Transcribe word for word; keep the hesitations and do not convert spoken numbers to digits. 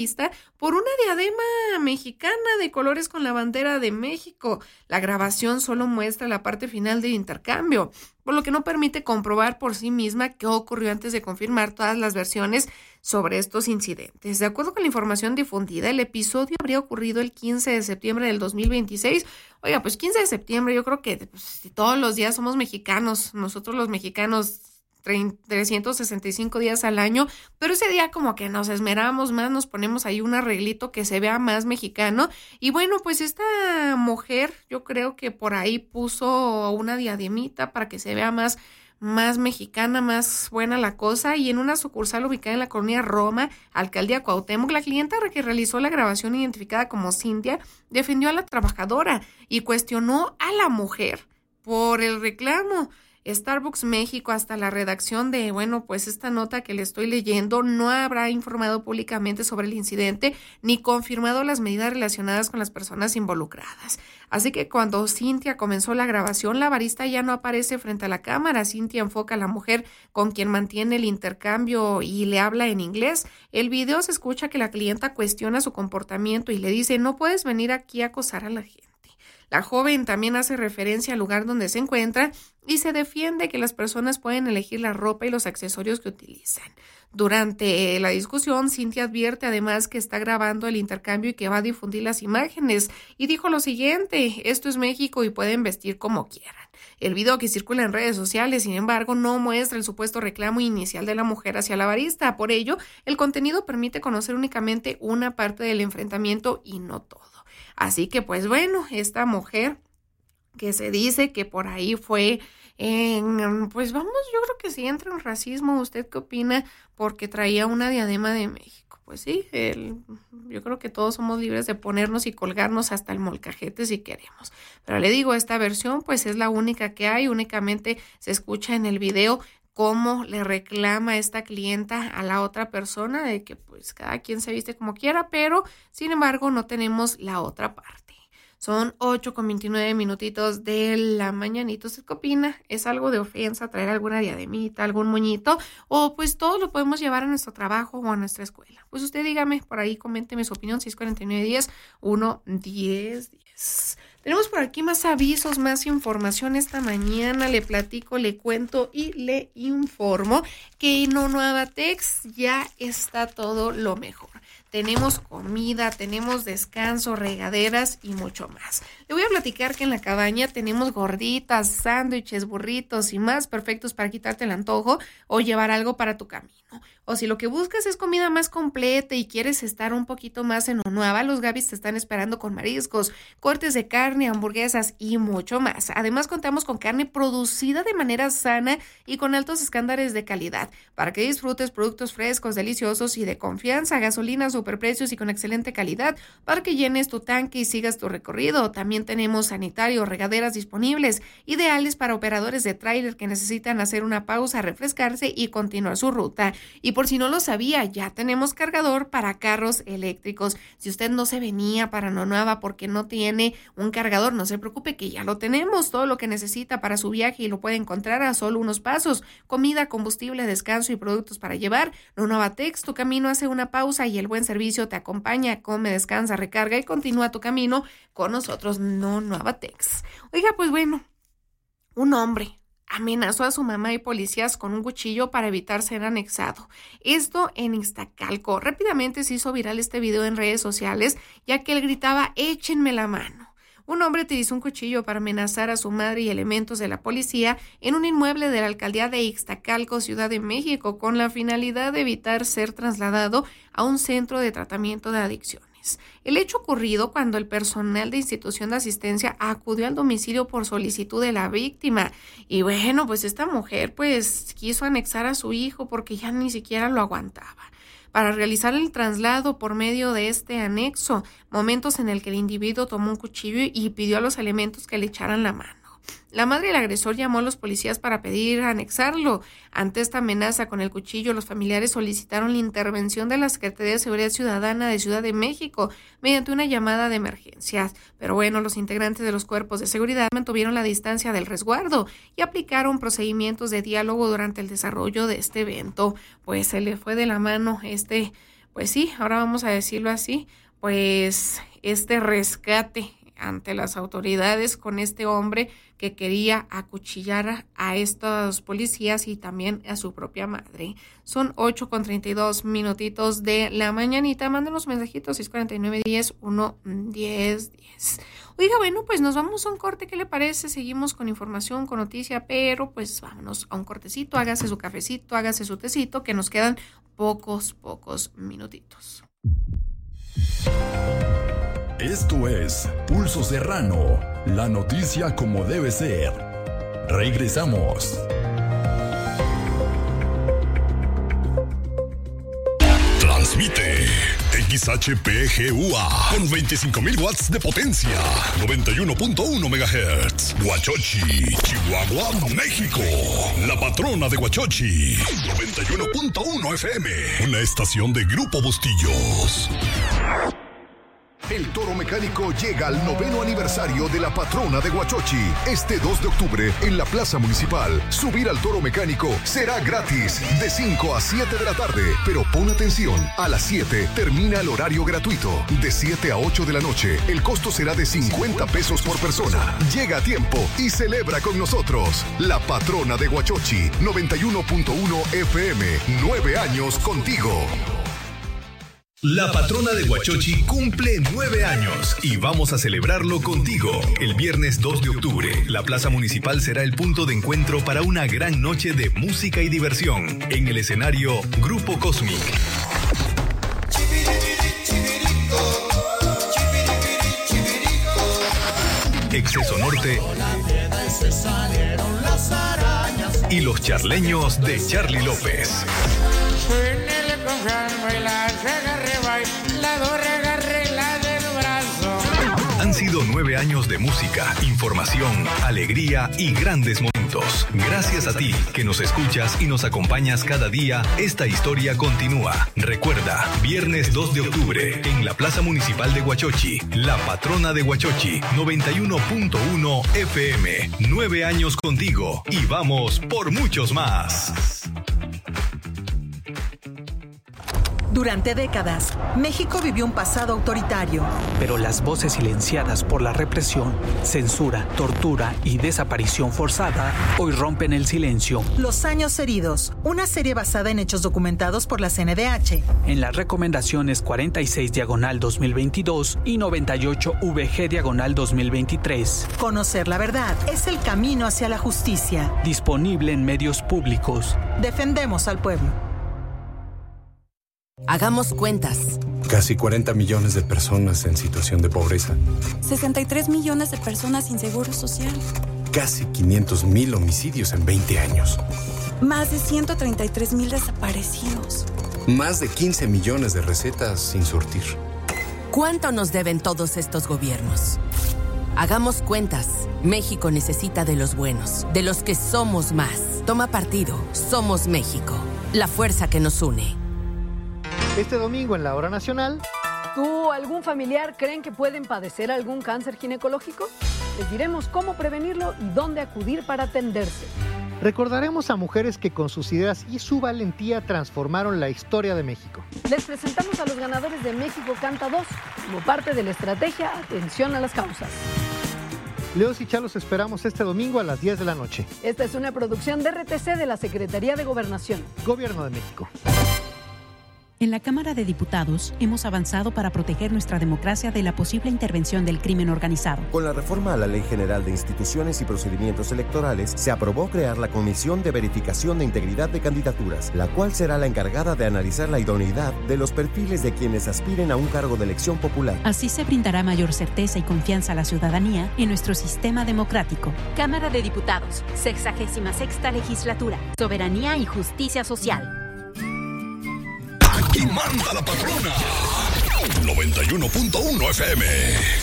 por una diadema mexicana de colores con la bandera de México. La grabación solo muestra la parte final del intercambio, por lo que no permite comprobar por sí misma qué ocurrió antes de confirmar todas las versiones sobre estos incidentes. De acuerdo con la información difundida, el episodio habría ocurrido el quince de septiembre del dos mil veintiséis. Oiga, pues quince de septiembre, yo creo que pues, si todos los días somos mexicanos, nosotros los mexicanos trescientos sesenta y cinco días al año, pero ese día como que nos esmeramos más, nos ponemos ahí un arreglito que se vea más mexicano. Y bueno, pues esta mujer, yo creo que por ahí puso una diademita para que se vea más, más mexicana, más buena la cosa. Y en una sucursal ubicada en la colonia Roma, alcaldía Cuauhtémoc, la clienta que realizó la grabación, identificada como Cintia, defendió a la trabajadora y cuestionó a la mujer por el reclamo. Starbucks México, hasta la redacción de, bueno, pues esta nota que le estoy leyendo, no habrá informado públicamente sobre el incidente ni confirmado las medidas relacionadas con las personas involucradas. Así que cuando Cintia comenzó la grabación, la barista ya no aparece frente a la cámara. Cintia enfoca a la mujer con quien mantiene el intercambio y le habla en inglés. El video se escucha que la clienta cuestiona su comportamiento y le dice: no puedes venir aquí a acosar a la gente. La joven también hace referencia al lugar donde se encuentra y se defiende que las personas pueden elegir la ropa y los accesorios que utilizan. Durante la discusión, Cintia advierte además que está grabando el intercambio y que va a difundir las imágenes, y dijo lo siguiente: esto es México y pueden vestir como quieran. El video, que circula en redes sociales, sin embargo, no muestra el supuesto reclamo inicial de la mujer hacia la barista. Por ello, el contenido permite conocer únicamente una parte del enfrentamiento y no todo. Así que, pues bueno, esta mujer que se dice que por ahí fue en, pues vamos, yo creo que sí entra en racismo. ¿Usted qué opina? Porque traía una diadema de México. Pues sí, el, yo creo que todos somos libres de ponernos y colgarnos hasta el molcajete si queremos. Pero le digo, esta versión pues es la única que hay, únicamente se escucha en el video cómo le reclama esta clienta a la otra persona de que pues cada quien se viste como quiera, pero sin embargo no tenemos la otra parte. Son ocho con veintinueve minutitos de la mañanita. ¿Usted qué opina? ¿Es algo de ofensa traer alguna diademita, algún moñito? O pues todo lo podemos llevar a nuestro trabajo o a nuestra escuela. Pues usted dígame, por ahí coménteme su opinión, seis cuatro nueve uno cero uno uno cero diez. Tenemos por aquí más avisos, más información esta mañana. Le platico, le cuento y le informo que en Onuabatex ya está todo lo mejor. Tenemos comida, tenemos descanso, regaderas y mucho más. Le voy a platicar que en la cabaña tenemos gorditas, sándwiches, burritos y más, perfectos para quitarte el antojo o llevar algo para tu camino. O si lo que buscas es comida más completa y quieres estar un poquito más en Onuaba, los Gabis te están esperando con mariscos, cortes de carne, hamburguesas y mucho más. Además, contamos con carne producida de manera sana y con altos estándares de calidad, para que disfrutes productos frescos, deliciosos y de confianza, gasolina, superprecios y con excelente calidad, para que llenes tu tanque y sigas tu recorrido. También tenemos sanitarios, regaderas disponibles, ideales para operadores de tráiler que necesitan hacer una pausa, refrescarse y continuar su ruta. Y por si no lo sabía, ya tenemos cargador para carros eléctricos. Si usted no se venía para Onuaba porque no tiene un cargador, no se preocupe que ya lo tenemos. Todo lo que necesita para su viaje y lo puede encontrar a solo unos pasos. Comida, combustible, descanso y productos para llevar. Onuabatex, tu camino hace una pausa y el buen servicio te acompaña. Come, descansa, recarga y continúa tu camino con nosotros. Onuabatex. Oiga, pues bueno, un hombre amenazó a su mamá y policías con un cuchillo para evitar ser anexado. Esto en Iztacalco. Rápidamente se hizo viral este video en redes sociales, ya que él gritaba: échenme la mano. Un hombre utilizó un cuchillo para amenazar a su madre y elementos de la policía en un inmueble de la alcaldía de Iztacalco, Ciudad de México, con la finalidad de evitar ser trasladado a un centro de tratamiento de adicciones. El hecho ocurrido cuando el personal de institución de asistencia acudió al domicilio por solicitud de la víctima. Y bueno, pues esta mujer pues quiso anexar a su hijo porque ya ni siquiera lo aguantaba. Para realizar el traslado por medio de este anexo, momentos en el que el individuo tomó un cuchillo y pidió a los elementos que le echaran la mano. La madre del agresor llamó a los policías para pedir anexarlo. Ante esta amenaza con el cuchillo, los familiares solicitaron la intervención de la Secretaría de Seguridad Ciudadana de Ciudad de México mediante una llamada de emergencia. Pero bueno, los integrantes de los cuerpos de seguridad mantuvieron la distancia del resguardo y aplicaron procedimientos de diálogo durante el desarrollo de este evento. Pues se le fue de la mano este pues sí, ahora vamos a decirlo así, pues este rescate ante las autoridades con este hombre que quería acuchillar a estos policías y también a su propia madre. Son ocho con treinta y dos minutitos de la mañanita. Mándenos mensajitos seis cuatro nueve, diez, uno, diez, diez. Oiga, bueno, pues nos vamos a un corte, ¿qué le parece? Seguimos con información, con noticia, pero pues vámonos a un cortecito, hágase su cafecito, hágase su tecito, que nos quedan pocos, pocos minutitos. Esto es Pulso Serrano, la noticia como debe ser. Regresamos. Transmite X H P G U A con veinticinco mil watts de potencia, noventa y uno punto uno megahertz. Huachochi, Chihuahua, México. La patrona de Huachochi, noventa y uno punto uno F M. Una estación de Grupo Bustillos. El Toro Mecánico llega al noveno aniversario de la patrona de Huachochi. Este dos de octubre, en la Plaza Municipal, subir al Toro Mecánico será gratis de cinco a siete de la tarde. Pero pon atención, a las siete termina el horario gratuito. De siete a ocho de la noche, el costo será de cincuenta pesos por persona. Llega a tiempo y celebra con nosotros. La patrona de Huachochi, noventa y uno punto uno F M. Nueve años contigo. La patrona de Huachochi cumple nueve años y vamos a celebrarlo contigo. El viernes dos de octubre, la Plaza Municipal será el punto de encuentro para una gran noche de música y diversión. En el escenario, Grupo Cosmic. Exceso Norte y los charleños de Charly López. Han sido nueve años de música, información, alegría y grandes momentos. Gracias a ti que nos escuchas y nos acompañas cada día, esta historia continúa. Recuerda, viernes dos de octubre, en la Plaza Municipal de Huachochi, la patrona de Huachochi, noventa y uno punto uno F M. Nueve años contigo y vamos por muchos más. Durante décadas, México vivió un pasado autoritario. Pero las voces silenciadas por la represión, censura, tortura y desaparición forzada hoy rompen el silencio. Los años heridos, una serie basada en hechos documentados por la C N D H. En las recomendaciones cuarenta y seis diagonal dos mil veintidós y noventa y ocho V G diagonal dos mil veintitrés. Conocer la verdad es el camino hacia la justicia. Disponible en medios públicos. Defendemos al pueblo. Hagamos cuentas. Casi cuarenta millones de personas en situación de pobreza. sesenta y tres millones de personas sin seguro social. Casi quinientos mil homicidios en veinte años. Más de ciento treinta y tres mil desaparecidos. Más de quince millones de recetas sin surtir. ¿Cuánto nos deben todos estos gobiernos? Hagamos cuentas. México necesita de los buenos, de los que somos más. Toma partido. Somos México. La fuerza que nos une. Este domingo en la Hora Nacional. ¿Tú o algún familiar creen que pueden padecer algún cáncer ginecológico? Les diremos cómo prevenirlo y dónde acudir para atenderse. Recordaremos a mujeres que con sus ideas y su valentía transformaron la historia de México. Les presentamos a los ganadores de México Canta dos, como parte de la estrategia Atención a las Causas. Leos y Chá los esperamos este domingo a las diez de la noche. Esta es una producción de R T C de la Secretaría de Gobernación. Gobierno de México. En la Cámara de Diputados hemos avanzado para proteger nuestra democracia de la posible intervención del crimen organizado. Con la reforma a la Ley General de Instituciones y Procedimientos Electorales, se aprobó crear la Comisión de Verificación de Integridad de Candidaturas, la cual será la encargada de analizar la idoneidad de los perfiles de quienes aspiren a un cargo de elección popular. Así se brindará mayor certeza y confianza a la ciudadanía en nuestro sistema democrático. Cámara de Diputados, sexagésima sexta legislatura, soberanía y justicia social. Aquí manda la patrona. noventa y uno punto uno F M.